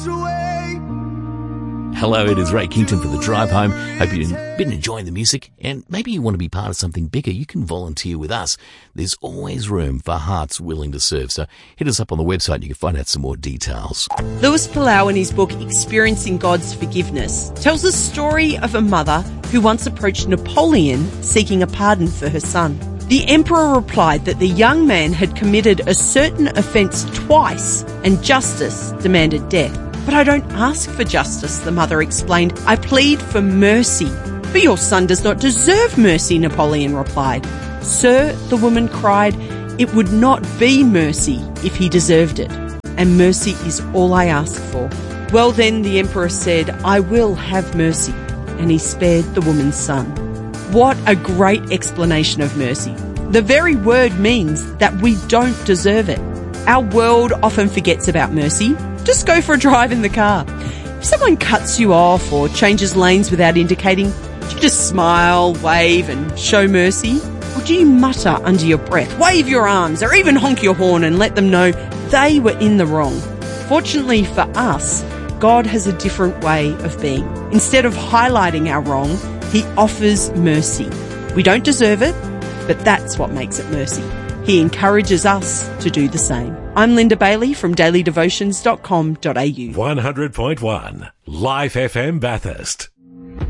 Hello, it is Ray Kington for The Drive Home. Hope you've been enjoying the music, and maybe you want to be part of something bigger. You can volunteer with us. There's always room for hearts willing to serve. So hit us up on the website and you can find out some more details. Lewis Palau, in his book Experiencing God's Forgiveness, tells the story of a mother who once approached Napoleon seeking a pardon for her son. The emperor replied that the young man had committed a certain offence twice and justice demanded death. But I don't ask for justice, the mother explained. I plead for mercy. But your son does not deserve mercy, Napoleon replied. Sir, the woman cried, it would not be mercy if he deserved it. And mercy is all I ask for. Well then, the emperor said, I will have mercy. And he spared the woman's son. What a great explanation of mercy. The very word means that we don't deserve it. Our world often forgets about mercy. Just go for a drive in the car. If someone cuts you off or changes lanes without indicating, do you just smile, wave and show mercy? Or do you mutter under your breath, wave your arms or even honk your horn and let them know they were in the wrong? Fortunately for us, God has a different way of being. Instead of highlighting our wrong, He offers mercy. We don't deserve it, but that's what makes it mercy. He encourages us to do the same. I'm Linda Bailey from dailydevotions.com.au. 100.1 Life FM Bathurst.